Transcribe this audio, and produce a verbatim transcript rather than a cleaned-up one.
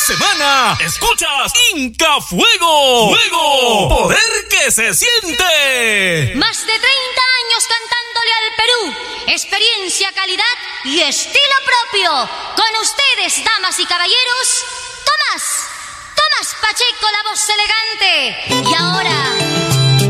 semana escuchas Inca Fuego. Fuego, poder que se siente. Más de treinta años cantándole al Perú. Experiencia, calidad y estilo propio. Con ustedes, damas y caballeros, Tomás. Tomás Pacheco, la voz elegante. Y ahora...